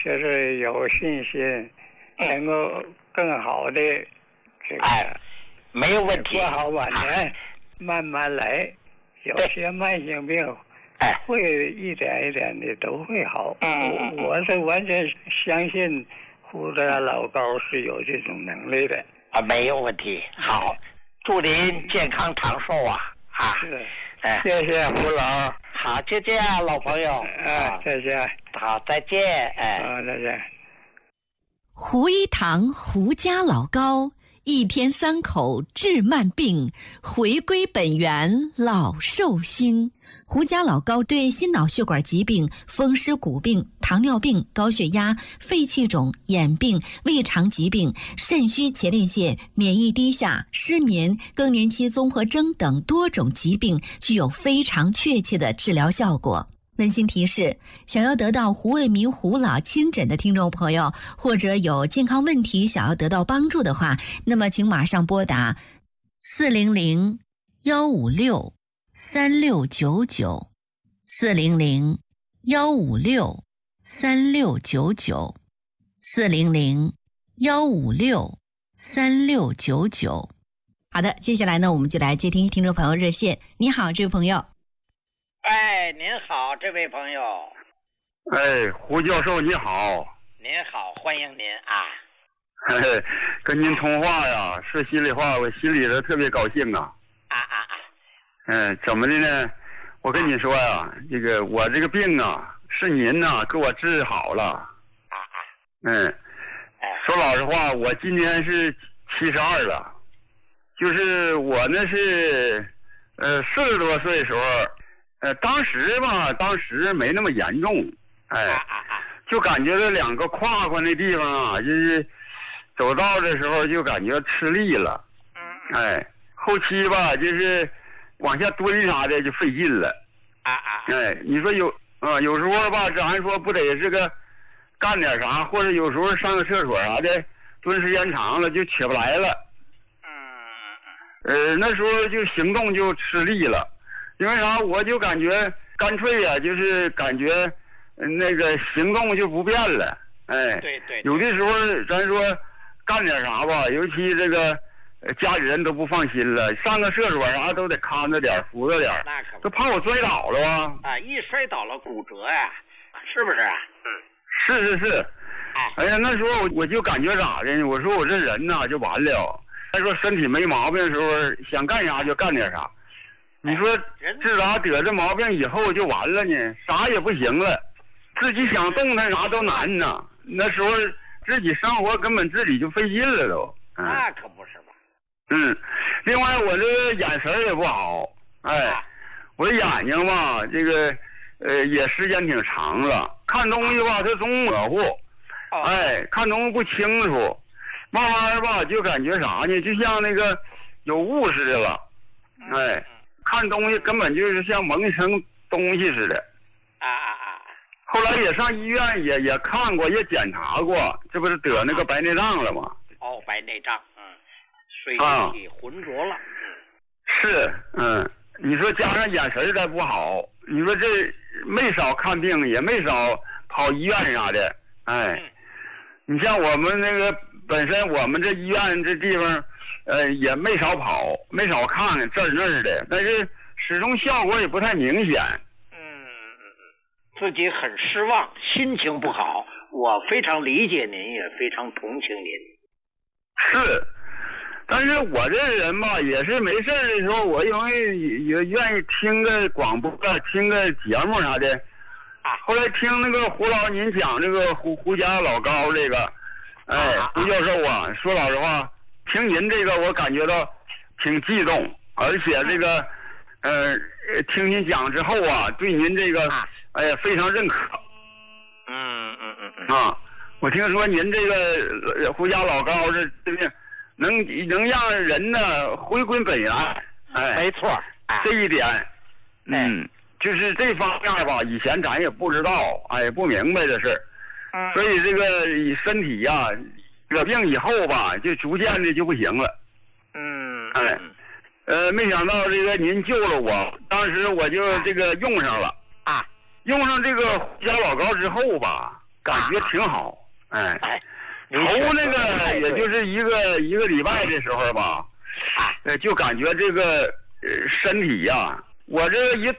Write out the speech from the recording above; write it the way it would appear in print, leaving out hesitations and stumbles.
就是有信心，能够更好的这个。 没有问题。 过好晚年，慢慢来。有些慢性病，会一点一点的都会好。我是完全相信胡家老高是有这种能力的。 没有问题。好，祝您健康长寿啊！ 是，谢谢胡老。 好，就这样，老朋友。 再见。 好，再见。 再见。 胡一堂胡家老高，一天3口治慢病，回归本源老寿星。胡家老高对心脑血管疾病、风湿骨病、糖尿病、高血压、肺气肿、眼病、胃肠疾病、肾虚前列腺、免疫低下、失眠、更年期综合征等多种疾病具有非常确切的治疗效果。温馨提示：想要得到胡卫民胡老亲诊的听众朋友，或者有健康问题想要得到帮助的话，那么请马上拨打400-156-3699 400-156-3699 400-156-3699。好的，接下来呢，我们就来接听听众朋友热线。你好，这位朋友。 您好，这位朋友。 胡教授你好。 您好，欢迎您啊。 跟您通话呀，说心里话，我心里头特别高兴啊。怎么的呢？我跟你说呀，我这个病啊，是您呐给我治好了。说老实话，我今年是72了，就是我呢是40多岁的时候。当时没那么严重，就感觉这2个胯那地方啊，就是走道的时候就感觉吃力了，后期吧就是往下蹲啥的就费劲了，你说有时候吧，咱说不得是个干点啥，或者有时候上个厕所啥的，蹲时间长了就起不来了，那时候就行动就吃力了。因为啥？我就感觉干脆呀，就是感觉那个行动就不变了。 对， 有的时候咱说干点啥吧，尤其这个家里人都不放心了，上个厕所啥都得看着点，扶着点， 那可不， 都怕我摔倒了吧？ 一摔倒了骨折呀，是不是啊？ 是。哎呀，那时候我就感觉咋的呢？我说我这人呐就完了。他说身体没毛病的时候，想干啥就干点啥。你说自打得这毛病以后就完了呢，啥也不行了，自己想动弹啥都难呐。那时候自己生活根本自己就费劲了都。 那可不是吧？ 另外我这个眼神也不好，我的眼睛吧，这个也时间挺长了，看东西吧它总模糊，看东西不清楚，慢慢吧就感觉啥呢，就像那个有雾似的了，看东西根本就是像蒙一层东西似的。后来也上医院也看过，也检查过，这不是得那个白内障了吗？ 白内障，水体浑浊了。 是，你说加上眼神再不好，你说这没少看病，也没少跑医院啥的，你像我们那个本身我们这医院这地方。也没少跑，没少看这儿那儿的，但是始终效果也不太明显。 自己很失望，心情不好。我非常理解您，也非常同情您。 是，但是我这人吧，也是没事的时候，我因为也愿意听个广播，听个节目啥的。后来听那个胡老您讲这个胡家老高这个，胡教授啊，说老实话。听您这个，我感觉到挺激动，而且这个，听您讲之后啊，对您这个，非常认可。我听说您这个胡家老高这个能让人呢回归本源， 没错， 这一点，就是这方面吧，以前咱也不知道，不明白的事，所以这个身体呀。得病以后吧，就逐渐的就不行了。没想到这个您救了我，当时我就这个用上了。用上这个胡家老高之后吧， 感觉挺好。 哎， 头那个也就是一个礼拜的时候吧，就感觉这个身体呀，我这个一